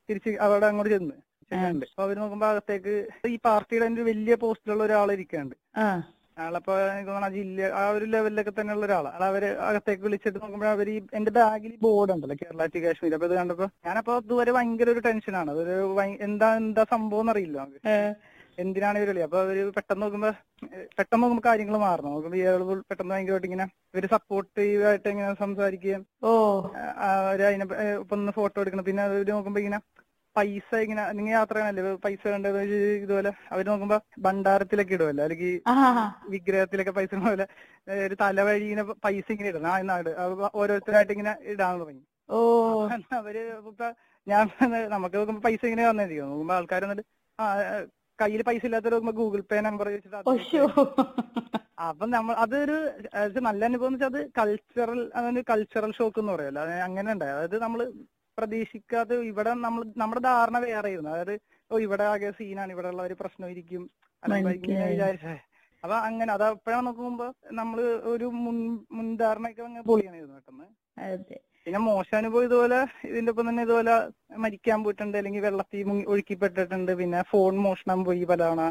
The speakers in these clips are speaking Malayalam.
തിരിച്ച് അവിടെ അങ്ങോട്ട് ചെല്ലുന്നുണ്ട്. അപ്പൊ അവര് നോക്കുമ്പോ അകത്തേക്ക് ഈ പാർട്ടിയുടെ ഒരു വലിയ പോസ്റ്റിലുള്ള ഒരാളിരിക്കുന്നുണ്ട്. ആളപ്പോ എനിക്ക് തോന്നുന്നു ജില്ല ആ ഒരു ലെവലിലൊക്കെ തന്നെയുള്ള ഒരാളാണ്. അവര് അകത്തേക്ക് വിളിച്ചിട്ട് നോക്കുമ്പോൾ അവര് എന്റെ ബാഗിൽ ബോർഡ് ഉണ്ടല്ലോ കേരള ടു കാശ്മീർ. അപ്പൊ ഇത് കണ്ടപ്പോ ഞാനപ്പോ ഇതുവരെ ഭയങ്കര ഒരു ടെൻഷനാണ്. അതൊരു എന്താ സംഭവം എന്നറിയില്ല നമുക്ക്, എന്തിനാണ് ഇവര് വിളി. അപ്പൊ അവര് പെട്ടെന്ന് നോക്കുമ്പോ കാര്യങ്ങൾ മാറണം. നോക്കുമ്പോ ഇയാൾ പെട്ടെന്ന് ഭയങ്കരമായിട്ട് ഇങ്ങനെ ഇവര് സപ്പോർട്ടീവായിട്ട് ഇങ്ങനെ സംസാരിക്കുകയും അവര് അതിനെ ഇപ്പൊ ഒന്ന് ഫോട്ടോ എടുക്കണം. പിന്നെ അവര് നോക്കുമ്പോ ഇങ്ങനെ പൈസ ഇങ്ങനെ നിങ്ങൾ യാത്രയാണല്ലേ പൈസ വേണ്ടത് ഇതുപോലെ അവര് നോക്കുമ്പോ ഭണ്ഡാരത്തിലൊക്കെ ഇടുമല്ലോ, അല്ലെങ്കിൽ വിഗ്രഹത്തിലൊക്കെ പൈസ പോലെ ഒരു തലവഴി ഇങ്ങനെ പൈസ ഇങ്ങനെ ഇടും. നാട് ഓരോരുത്തരായിട്ട് ഇങ്ങനെ ഇടാൻ തുടങ്ങി. അവര് ഇപ്പൊ ഞാൻ നമുക്ക് നോക്കുമ്പോ പൈസ ഇങ്ങനെ വന്നിരിക്കും. നോക്കുമ്പോ ആൾക്കാർ എന്നിട്ട് കയ്യിൽ പൈസ ഇല്ലാത്തവർ നോക്കുമ്പോ ഗൂഗിൾ പേ നമ്പർ വെച്ചിട്ട് അപ്പൊ അതൊരു നല്ല അനുഭവം എന്ന് വെച്ചാൽ അത് കൾച്ചറൽ ഷോക്ക് എന്ന് പറയുമല്ലോ, അങ്ങനെ ഉണ്ടായി. അതായത് നമ്മള് പ്രതീക്ഷിക്കാതെ ഇവിടെ നമ്മുടെ ധാരണ വേറെ ആയിരുന്നു. അതായത് ഇവിടെ ആകെ സീനാണ്, ഇവിടെ ഉള്ള ഒരു പ്രശ്നമായിരിക്കും ഇങ്ങനെ വിചാരിച്ചേ. അപ്പൊ അങ്ങനെ അത് എപ്പോഴാണ് നോക്കുമ്പോ നമ്മള് ഒരു മുൻധാരണയൊക്കെ അങ്ങനെ പൊളിയാണിരുന്നു പെട്ടെന്ന്. പിന്നെ മോശാനുഭവം ഇതുപോലെ ഇതിന്റെ ഒപ്പം തന്നെ ഇതുപോലെ മരിക്കാൻ പോയിട്ടുണ്ട്, അല്ലെങ്കിൽ വെള്ളത്തിൽ ഒഴുക്കിപ്പെട്ടിട്ടുണ്ട്. പിന്നെ ഫോൺ മോഷണം പോയി പലതവണ.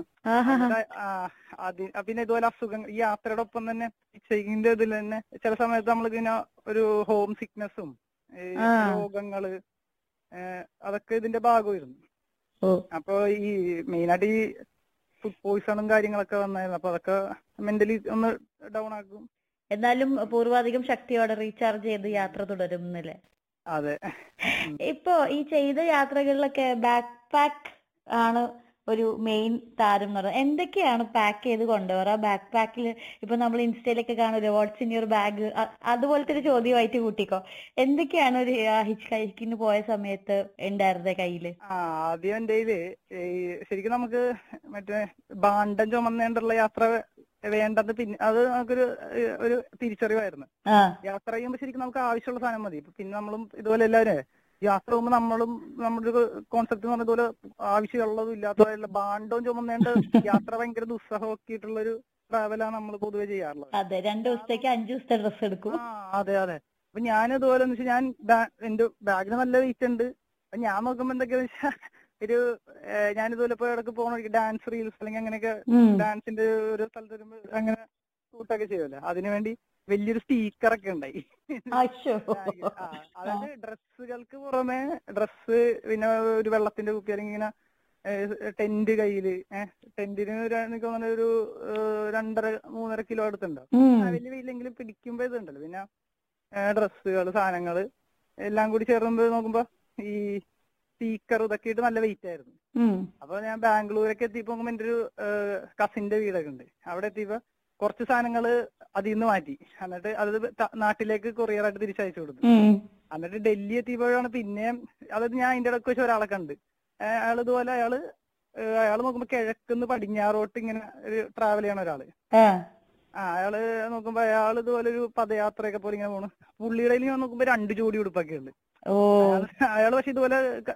പിന്നെ ഇതുപോലെ അസുഖങ്ങൾ ഈ യാത്രയുടെ ഒപ്പം തന്നെ ചെയ്യുന്നതിന്റെ ഇതിൽ തന്നെ ചില സമയത്ത് നമ്മൾക്ക് ഇങ്ങനെ ഒരു ഹോം സിക്നെസ്സും രോഗങ്ങള് അതൊക്കെ ഇതിന്റെ ഭാഗമായിരുന്നു. അപ്പൊ ഈ മെയിനായിട്ട് ഈ ഫുഡ് പോയിസണും കാര്യങ്ങളൊക്കെ വന്നായിരുന്നു. അപ്പൊ അതൊക്കെ മെന്റലി ഒന്ന് ഡൗൺ ആക്കും. എന്നാലും പൂർവാധികം ശക്തിയോടെ റീചാർജ് ചെയ്ത് യാത്ര തുടരും എന്നല്ലേ? അതെ. ഇപ്പൊ ഈ ചെയ്ത യാത്രകളിലൊക്കെ ബാക്ക് പാക്ക് ആണ് ഒരു മെയിൻ താരം എന്ന് പറയുന്നത്. എന്തൊക്കെയാണ് പാക്ക് ചെയ്ത് കൊണ്ടുപോകാറ് ആ ബാക്ക് പാക്കിൽ? ഇപ്പൊ നമ്മൾ ഇൻസ്റ്റയിലൊക്കെ കാണുമല്ലോ വാട്ട്സ് ഇൻ യുവർ ബാഗ്, അതുപോലത്തെ ഒരു ചോദ്യമായിട്ട് കൂട്ടിക്കോ. എന്തൊക്കെയാണ് ഒരു ഹിച്ച് ഹൈക്കിന് പോയ സമയത്ത് ഉണ്ടായിരുന്നത് കയ്യില്? ആദ്യം എന്റെ കയ്യില് ശരിക്കും നമുക്ക് മറ്റേ ഭാണ്ഡം ചുമന്നേണ്ടുള്ള യാത്ര വേണ്ടത്. പിന്നെ അത് നമുക്കൊരു തിരിച്ചറിവായിരുന്നു. യാത്ര ചെയ്യുമ്പോൾ ശരിക്കും നമുക്ക് ആവശ്യമുള്ള സാധനം മതി. പിന്നെ നമ്മളും ഇതുപോലെ എല്ലാവരും യാത്ര പോകുമ്പോൾ നമ്മുടെ ഒരു കോൺസെപ്റ്റ് എന്ന് പറഞ്ഞ ഇതുപോലെ ആവശ്യമുള്ളതും ഇല്ലാത്തതുമായിട്ടുള്ള ഭാണ്ഡവും ചുമന്നേണ്ട യാത്ര ഭയങ്കര ദുസ്സഹമാക്കിയിട്ടുള്ള ഒരു ട്രാവലാണ് നമ്മൾ പൊതുവെ ചെയ്യാറുള്ളത്. അതെ, 2 ദിവസത്തേക്ക് 5 ദിവസത്തെ ഡ്രസ് എടുക്കും. അതെ. അപ്പൊ ഞാൻ ഇതുപോലെ എന്ന് വെച്ചാൽ എന്റെ ബാഗിന് നല്ല വെയിറ്റ് ഉണ്ട്. അപ്പൊ ഞാൻ നോക്കുമ്പോ എന്തൊക്കെയാന്ന് വെച്ചാൽ ഞാനിതുപോലെ ഇപ്പൊ ഇടയ്ക്ക് പോകണ ഡാൻസ് റീൽസ് അല്ലെങ്കിൽ അങ്ങനെയൊക്കെ ഡാൻസിന്റെ ഒരു സ്ഥലത്ത് വരുമ്പോ അങ്ങനെ ഷൂട്ടൊക്കെ ചെയ്യുമല്ലോ, അതിനുവേണ്ടി വലിയൊരു സ്പീക്കറൊക്കെ ഉണ്ടായി. അതായത് ഡ്രസ്സുകൾക്ക് പുറമെ ഡ്രസ്സ്, പിന്നെ ഒരു വെള്ളത്തിന്റെ കുപ്പി, അല്ലെങ്കിൽ ഇങ്ങനെ ടെന്റ് കയ്യില്. ടെന്റിന് എനിക്ക് തോന്നുന്ന ഒരു 2.5-3.5 കിലോ അടുത്തുണ്ടാവും. വലിയ വെയിലെങ്കിലും പിടിക്കുമ്പോ ഇതുണ്ടല്ലോ. പിന്നെ ഡ്രസ്സുകള്, സാധനങ്ങള് എല്ലാം കൂടി ചേർന്ന് നോക്കുമ്പോ ഈ സ്പീക്കർ ഇതൊക്കെ ഇട്ട് നല്ല വെയിറ്റ് ആയിരുന്നു. അപ്പൊ ഞാൻ ബാംഗ്ലൂരൊക്കെ എത്തിയപ്പോ എന്റെ ഒരു കസിന്റെ വീടൊക്കെ ഉണ്ട്. അവിടെ എത്തിയപ്പോ കുറച്ച് സാധനങ്ങള് അതിൽ നിന്ന് മാറ്റി, എന്നിട്ട് അത് നാട്ടിലേക്ക് കൊറിയറായിട്ട് തിരിച്ചയച്ചു കൊടുത്തു. എന്നിട്ട് ഡൽഹി എത്തിയപ്പോഴാണ് പിന്നെയും, അതായത് ഞാൻ അതിന്റെ ഇടയ്ക്ക് വെച്ച് ഒരാളെ കണ്ട്. അയാൾ ഇതുപോലെ അയാള് നോക്കുമ്പോ കിഴക്കുന്ന് പടിഞ്ഞാറോട്ട് ഇങ്ങനെ ഒരു ട്രാവൽ ചെയ്യണ ഒരാള്. അയാള് നോക്കുമ്പോ അയാൾ ഇതുപോലെ ഒരു പദയാത്രയൊക്കെ പോലെ ഇങ്ങനെ പോണു. പുള്ളിയുടെ ഞാൻ നോക്കുമ്പോ 2 ജോഡി ഉടുപ്പൊക്കെ ഉണ്ട്. അയാള് പക്ഷെ ഇതുപോലെ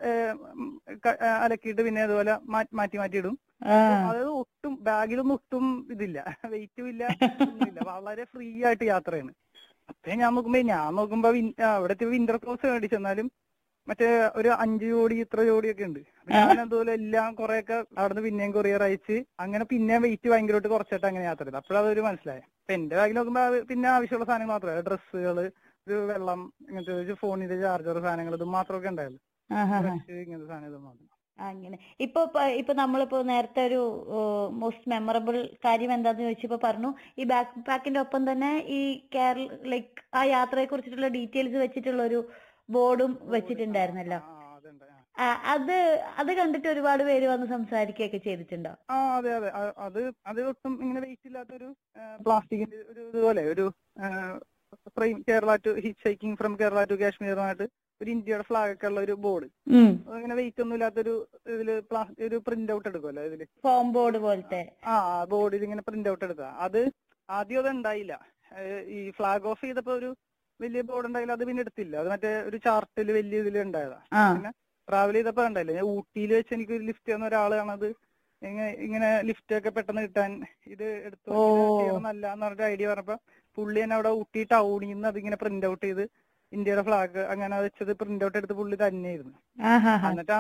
അലക്കിയിട്ട് പിന്നെ അതുപോലെ മാറ്റി ഇടും. അതായത് ഒട്ടും ബാഗിലൊന്നും ഒട്ടും ഇതില്ല, വെയിറ്റും ഇല്ല, ഒന്നുമില്ല. വളരെ ഫ്രീ ആയിട്ട് യാത്രയാണ്. അപ്പൊ ഞാൻ നോക്കുമ്പോ അവിടെ വിന്റർ ക്ലോത്ത്സ് മേടിച്ചു. എന്നാലും മറ്റേ ഒരു 5 ജോഡി ഇത്ര ജോഡിയൊക്കെ ഉണ്ട്. ഞാൻ അതുപോലെ എല്ലാം കുറെയൊക്കെ അവിടുന്ന് പിന്നെയും കൊറിയർ അയച്ച് അങ്ങനെ പിന്നെയും വെയിറ്റ് ഭയങ്കരമായിട്ട് കുറച്ചിട്ട് അങ്ങനെ യാത്ര ചെയ്തു. അപ്പോഴതൊരു മനസ്സിലായി. അപ്പൊ എന്റെ ബാഗിൽ നോക്കുമ്പോ പിന്നെ ആവശ്യമുള്ള സാധനങ്ങൾ മാത്രമല്ല, ഡ്രസ്സുകള്, ഒരു വെള്ളം, ഇങ്ങനത്തെ ഫോണിന്റെ ചാർജർ സാധനങ്ങൾ, ഇത് മാത്രമൊക്കെ ഉണ്ടായിരുന്നു. ഇങ്ങനത്തെ സാധനം ഇത് മാത്രം. അങ്ങനെ ഇപ്പൊ നമ്മളിപ്പോ നേരത്തെ ഒരു മോസ്റ്റ് മെമ്മറബിൾ കാര്യം എന്താന്ന് ചോദിച്ചപ്പോ പറഞ്ഞു ഈ ബാക്ക് പാക്കിന്റെ ഒപ്പം തന്നെ ഈ ലൈക്ക് ആ യാത്രയെ കുറിച്ചിട്ടുള്ള ഡീറ്റെയിൽസ് വെച്ചിട്ടുള്ള ഒരു ബോർഡും വെച്ചിട്ടുണ്ടായിരുന്നല്ലോ. അത് കണ്ടിട്ട് ഒരുപാട് പേര് വന്ന് സംസാരിക്കുകയൊക്കെ ചെയ്തിട്ടുണ്ടോ? അതെ. അത് ഒട്ടും ഇങ്ങനെ വെയിറ്റ് ഇല്ലാത്തൊരു പ്ലാസ്റ്റിക്കിന്റെ ഒരു ഇതുപോലെ ഒരു frame, Kerala to hitch hiking from Kerala to കാശ്മീറുമായിട്ട് ഒരു ഇന്ത്യയുടെ ഫ്ലാഗ് ഒക്കെ ഉള്ള ഒരു ബോർഡ്. അങ്ങനെ വെയിറ്റ് ഒന്നും ഇല്ലാത്തൊരു ഇതില് ഒരു പ്രിന്റ് ഔട്ട് എടുക്കുമല്ലോ ഇതില്, ഫോം ബോർഡ് പോലത്തെ. ബോർഡിൽ ഇങ്ങനെ പ്രിന്റ് ഔട്ട് എടുക്കുക. അത് ആദ്യം അത് ഉണ്ടായില്ല. ഈ ഫ്ലാഗ് ഓഫ് ചെയ്തപ്പോ ഒരു വലിയ ബോർഡ് ഉണ്ടായില്ല, അത് പിന്നെ എടുത്തില്ല. അത് മറ്റേ ഒരു ചാർട്ടില് വലിയ ഇതിൽ ഉണ്ടായതാ. പിന്നെ ട്രാവൽ ചെയ്തപ്പോ ഉണ്ടായില്ല. ഞാൻ ഊട്ടിയിൽ വെച്ച് എനിക്ക് ഒരു ലിഫ്റ്റ് തന്ന ഒരാളാണത്. ഇങ്ങനെ ലിഫ്റ്റ് ഒക്കെ പെട്ടെന്ന് കിട്ടാൻ ഇത് എടുത്തു ചെയ്യണമെന്നല്ല എന്ന് പറഞ്ഞിട്ട് ഐഡിയ പറഞ്ഞപ്പോ പുള്ളി തന്നെ അവിടെ ഊട്ടി ടൗണിൽ നിന്ന് അതിങ്ങനെ പ്രിന്റ് ഔട്ട് ചെയ്ത് ഇന്ത്യയുടെ ഫ്ലാഗ് അങ്ങനെ വെച്ചത് പ്രിന്റ് ഔട്ട് എടുത്ത് പുള്ളി തന്നെയായിരുന്നു. എന്നിട്ട്